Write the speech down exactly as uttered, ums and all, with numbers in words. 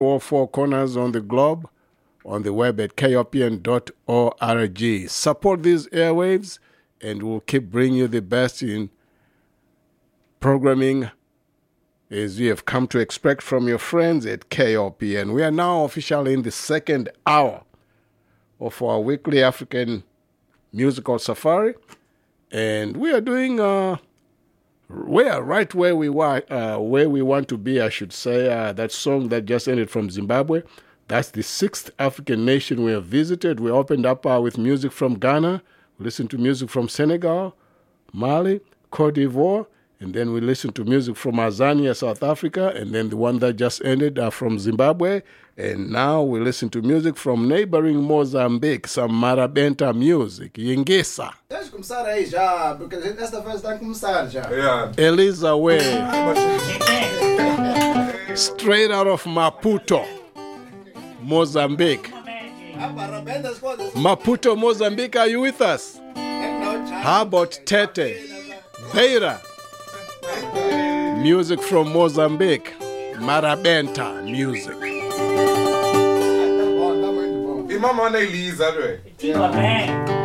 all four corners on the globe, on the web at k o p n dot org. Support these airwaves, and we'll keep bringing you the best in programming as you have come to expect from your friends at K O P N. We are now officially in the second hour of our weekly African musical safari, and we are doing uh, we are right where we want, uh, where we want to be, I should say. Uh, that song that just ended from Zimbabwe, that's the sixth African nation we have visited. We opened up uh, with music from Ghana, we listened to music from Senegal, Mali, Cote d'Ivoire, and then we listened to music from Tanzania, South Africa, and then the one that just ended uh, from Zimbabwe. And now we listen to music from neighboring Mozambique, some Marabenta music, Yingisa. Yeah. Eliza Way. Straight out of Maputo, Mozambique. Maputo, Mozambique, are you with us? How about Tete? Beira. Music from Mozambique, Marabenta music. Imama na Eliza,